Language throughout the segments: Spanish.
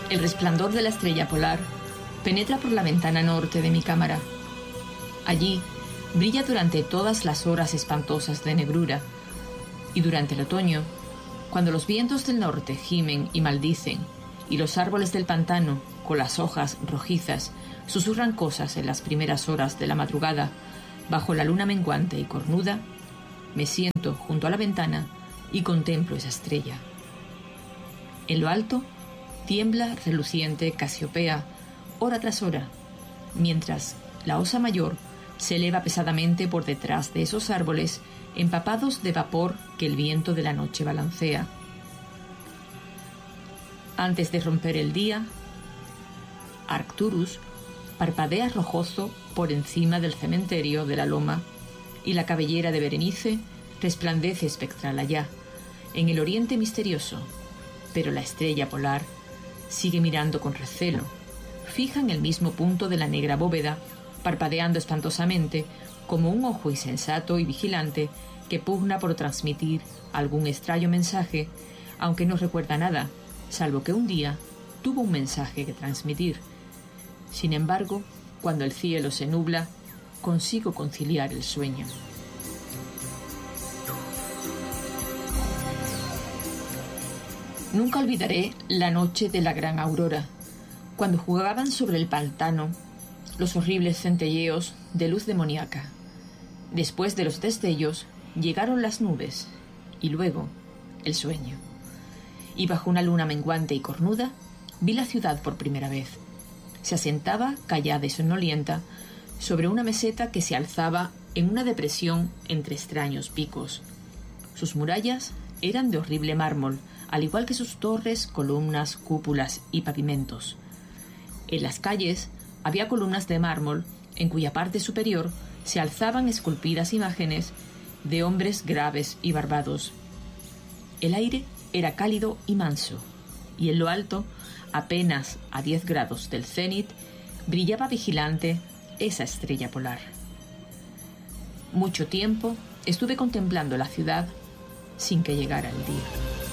El resplandor de la estrella polar penetra por la ventana norte de mi cámara. Allí brilla durante todas las horas espantosas de negrura, y durante el otoño, cuando los vientos del norte gimen y maldicen, y los árboles del pantano, con las hojas rojizas, susurran cosas en las primeras horas de la madrugada, bajo la luna menguante y cornuda, me siento junto a la ventana y contemplo esa estrella. En lo alto tiembla reluciente Casiopea, hora tras hora, mientras la Osa Mayor se eleva pesadamente por detrás de esos árboles empapados de vapor que el viento de la noche balancea. Antes de romper el día, Arcturus parpadea rojoso por encima del cementerio de la loma, y la cabellera de Berenice resplandece espectral allá, en el oriente misterioso, pero la estrella polar sigue mirando con recelo, fija en el mismo punto de la negra bóveda, parpadeando espantosamente como un ojo insensato y vigilante que pugna por transmitir algún extraño mensaje, aunque no recuerda nada, salvo que un día tuvo un mensaje que transmitir. Sin embargo, cuando el cielo se nubla, consigo conciliar el sueño. Nunca olvidaré la noche de la gran aurora, cuando jugaban sobre el pantano los horribles centelleos de luz demoníaca. Después de los destellos llegaron las nubes y luego el sueño. Y bajo una luna menguante y cornuda vi la ciudad por primera vez. Se asentaba, callada y somnolienta, sobre una meseta que se alzaba en una depresión entre extraños picos. Sus murallas eran de horrible mármol, al igual que sus torres, columnas, cúpulas y pavimentos. En las calles había columnas de mármol en cuya parte superior se alzaban esculpidas imágenes de hombres graves y barbados. El aire era cálido y manso, y en lo alto, apenas a 10 grados del cenit, brillaba vigilante esa estrella polar. Mucho tiempo estuve contemplando la ciudad sin que llegara el día.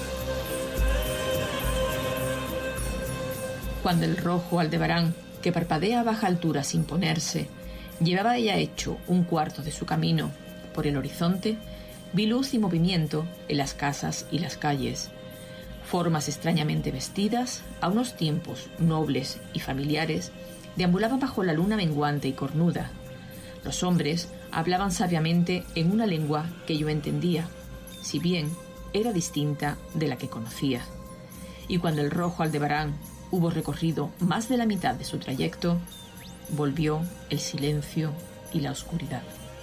Cuando el rojo Aldebarán, que parpadea a baja altura sin ponerse, llevaba ya hecho un cuarto de su camino por el horizonte, vi luz y movimiento en las casas y las calles. Formas extrañamente vestidas, a unos tiempos nobles y familiares, deambulaban bajo la luna menguante y cornuda. Los hombres hablaban sabiamente en una lengua que yo entendía, si bien era distinta de la que conocía. Y cuando el rojo Aldebarán hubo recorrido más de la mitad de su trayecto, volvió el silencio y la oscuridad.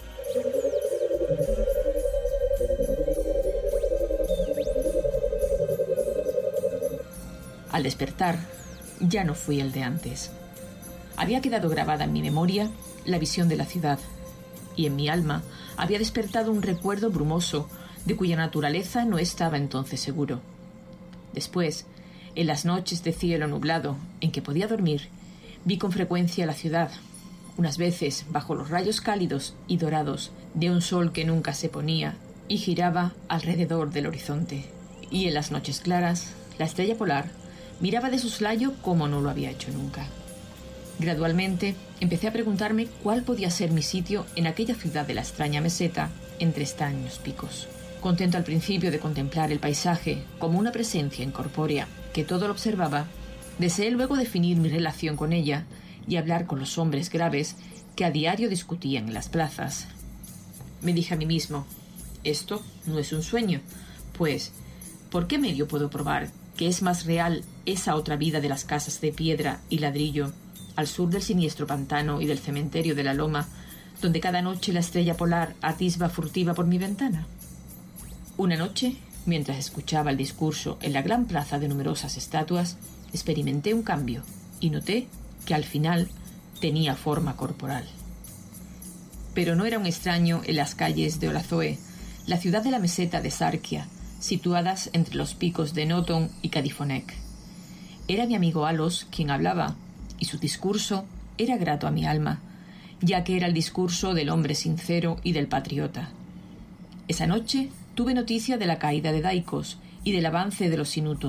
Al despertar, ya no fui el de antes. Había quedado grabada en mi memoria la visión de la ciudad, y en mi alma había despertado un recuerdo brumoso de cuya naturaleza no estaba entonces seguro. Después, en las noches de cielo nublado en que podía dormir, vi con frecuencia la ciudad, unas veces bajo los rayos cálidos y dorados de un sol que nunca se ponía y giraba alrededor del horizonte. Y en las noches claras, la estrella polar miraba de soslayo como no lo había hecho nunca. Gradualmente empecé a preguntarme cuál podía ser mi sitio en aquella ciudad de la extraña meseta entre extraños picos. Contento al principio de contemplar el paisaje como una presencia incorpórea que todo lo observaba, deseé luego definir mi relación con ella y hablar con los hombres graves que a diario discutían en las plazas. Me dije a mí mismo, esto no es un sueño, pues, ¿por qué medio puedo probar que es más real esa otra vida de las casas de piedra y ladrillo al sur del siniestro pantano y del cementerio de la loma, donde cada noche la estrella polar atisba furtiva por mi ventana? Una noche, mientras escuchaba el discurso en la gran plaza de numerosas estatuas, experimenté un cambio y noté que al final tenía forma corporal. Pero no era un extraño en las calles de Olazoe, la ciudad de la meseta de Sarkia, situadas entre los picos de Noton y Cadifonec. Era mi amigo Alos quien hablaba, y su discurso era grato a mi alma, ya que era el discurso del hombre sincero y del patriota. Esa noche tuve noticia de la caída de Daikos y del avance de los sinutos,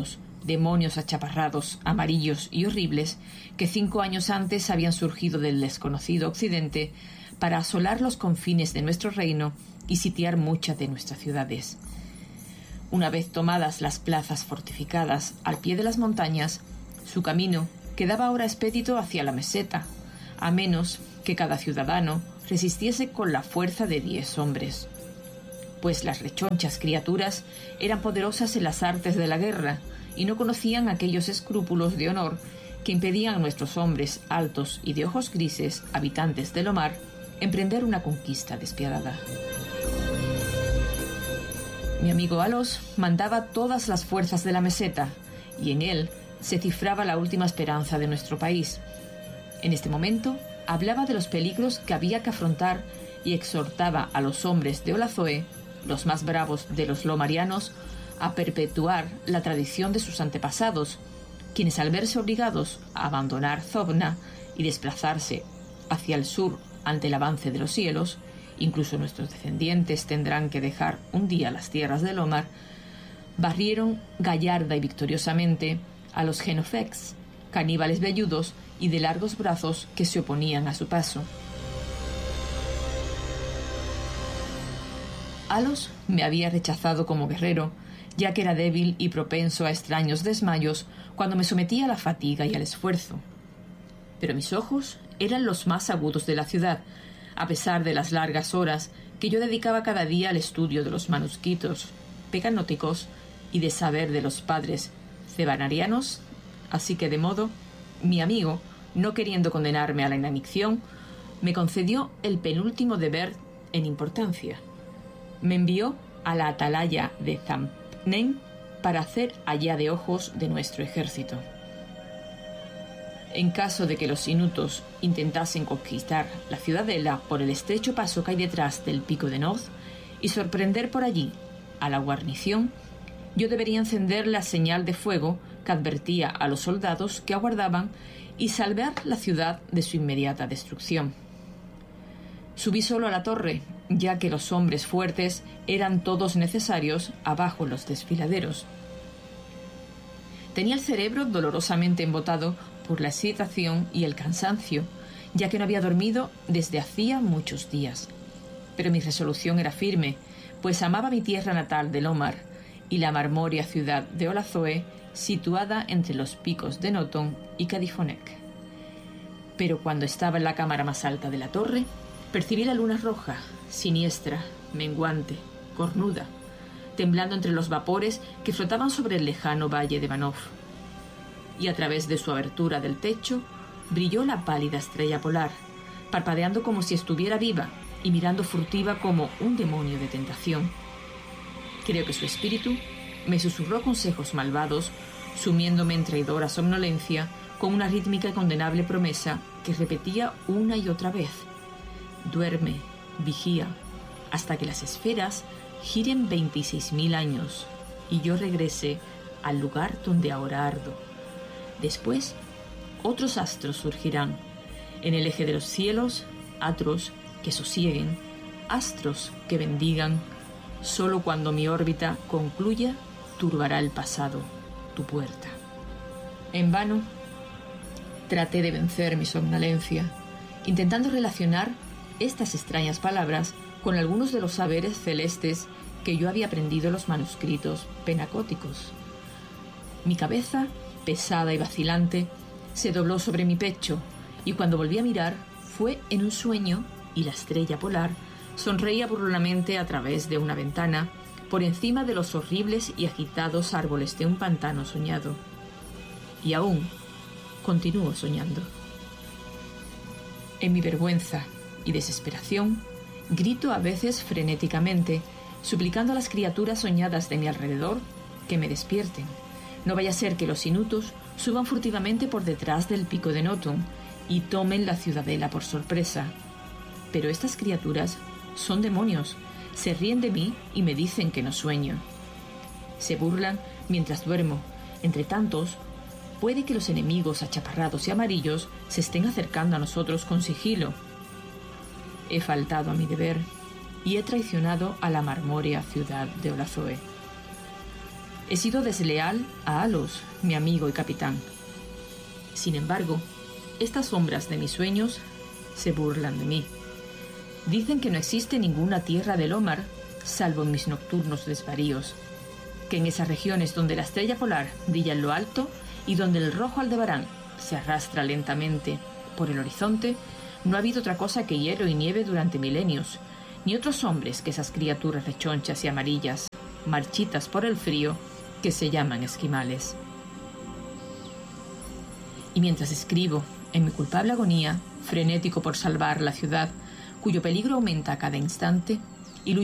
demonios achaparrados, amarillos y horribles, que 5 años antes habían surgido del desconocido occidente para asolar los confines de nuestro reino y sitiar muchas de nuestras ciudades. Una vez tomadas las plazas fortificadas al pie de las montañas, su camino quedaba ahora expedito hacia la meseta, a menos que cada ciudadano resistiese con la fuerza de 10 hombres. Pues las rechonchas criaturas eran poderosas en las artes de la guerra y no conocían aquellos escrúpulos de honor que impedían a nuestros hombres altos y de ojos grises, habitantes del Omar, emprender una conquista despiadada. Mi amigo Alos mandaba todas las fuerzas de la meseta, y en él se cifraba la última esperanza de nuestro país. En este momento hablaba de los peligros que había que afrontar y exhortaba a los hombres de Olazoe, los más bravos de los lomarianos, a perpetuar la tradición de sus antepasados, quienes al verse obligados a abandonar Zobna y desplazarse hacia el sur ante el avance de los cielos, incluso nuestros descendientes tendrán que dejar un día las tierras del Omar, barrieron gallarda y victoriosamente a los Genofex, caníbales velludos y de largos brazos que se oponían a su paso. Alos me había rechazado como guerrero, ya que era débil y propenso a extraños desmayos cuando me sometía a la fatiga y al esfuerzo. Pero mis ojos eran los más agudos de la ciudad, a pesar de las largas horas que yo dedicaba cada día al estudio de los manuscritos peganóticos y de saber de los padres cebanarianos, así que de modo, mi amigo, no queriendo condenarme a la inanición, me concedió el penúltimo deber en importancia. Me envió a la atalaya de Zampnen para hacer allá de ojos de nuestro ejército. En caso de que los inutos intentasen conquistar la ciudadela por el estrecho paso que hay detrás del pico de Noz y sorprender por allí a la guarnición, yo debería encender la señal de fuego que advertía a los soldados que aguardaban y salvar la ciudad de su inmediata destrucción. Subí solo a la torre, ya que los hombres fuertes eran todos necesarios abajo en los desfiladeros. Tenía el cerebro dolorosamente embotado por la excitación y el cansancio, ya que no había dormido desde hacía muchos días. Pero mi resolución era firme, pues amaba mi tierra natal del Omar y la marmórea ciudad de Olazoe, situada entre los picos de Noton y Cadifonec. Pero cuando estaba en la cámara más alta de la torre, percibí la luna roja, siniestra, menguante, cornuda, temblando entre los vapores que flotaban sobre el lejano valle de Banov. Y a través de su abertura del techo brilló la pálida estrella polar, parpadeando como si estuviera viva y mirando furtiva como un demonio de tentación. Creo que su espíritu me susurró consejos malvados, sumiéndome en traidora somnolencia con una rítmica y condenable promesa que repetía una y otra vez: duerme, vigía, hasta que las esferas giren 26.000 años y yo regrese al lugar donde ahora ardo. Después, otros astros surgirán. En el eje de los cielos, astros que sosieguen, astros que bendigan. Solo cuando mi órbita concluya, turbará el pasado tu puerta. En vano, traté de vencer mi somnolencia, intentando relacionar estas extrañas palabras con algunos de los saberes celestes que yo había aprendido en los manuscritos penacóticos. Mi cabeza, pesada y vacilante, se dobló sobre mi pecho, y cuando volví a mirar fue en un sueño y la estrella polar sonreía burlonamente a través de una ventana por encima de los horribles y agitados árboles de un pantano soñado. Y aún continúo soñando. En mi vergüenza y desesperación, grito a veces frenéticamente, suplicando a las criaturas soñadas de mi alrededor que me despierten. No vaya a ser que los inutos suban furtivamente por detrás del pico de Noton y tomen la ciudadela por sorpresa. Pero estas criaturas son demonios, se ríen de mí y me dicen que no sueño. Se burlan mientras duermo. Entre tantos, puede que los enemigos achaparrados y amarillos se estén acercando a nosotros con sigilo. He faltado a mi deber y he traicionado a la marmórea ciudad de Olazoe. He sido desleal a Alos, mi amigo y capitán. Sin embargo, estas sombras de mis sueños se burlan de mí. Dicen que no existe ninguna tierra del Omar, salvo en mis nocturnos desvaríos, que en esas regiones donde la estrella polar brilla en lo alto y donde el rojo Aldebarán se arrastra lentamente por el horizonte, no ha habido otra cosa que hielo y nieve durante milenios, ni otros hombres que esas criaturas rechonchas y amarillas, marchitas por el frío, que se llaman esquimales. Y mientras escribo, en mi culpable agonía, frenético por salvar la ciudad, cuyo peligro aumenta a cada instante,